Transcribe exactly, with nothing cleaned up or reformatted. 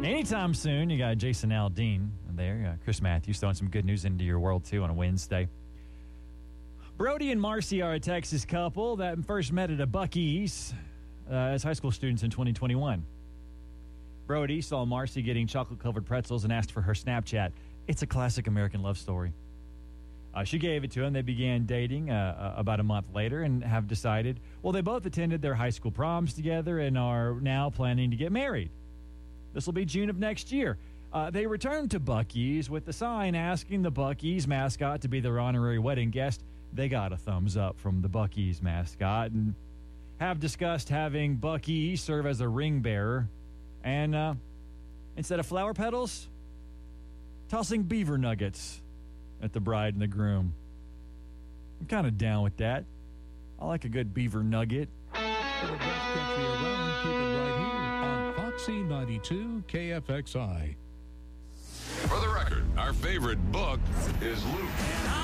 anytime soon. You got Jason Aldean there. Uh, Chris Matthews throwing some good news into your world, too, on a Wednesday. Brody and Marcy are a Texas couple that first met at a Buc-ee's uh, as high school students in twenty twenty-one. Brody saw Marcy getting chocolate-covered pretzels and asked for her Snapchat. It's a classic American love story. Uh, she gave it to him. They began dating uh, uh, about a month later and have decided, well, they both attended their high school proms together and are now planning to get married. This will be June of next year. Uh, they returned to Buc-ee's with a sign asking the Buc-ee's mascot to be their honorary wedding guest. They got a thumbs up from the Buc-ee's mascot and have discussed having Buc-ee's serve as a ring bearer and uh, instead of flower petals, tossing beaver nuggets at the bride and the groom. I'm kind of down with that. I like a good beaver nugget. For the best country around, keep it right here on Foxy ninety-two K F X I. For the record, our favorite book is Luke.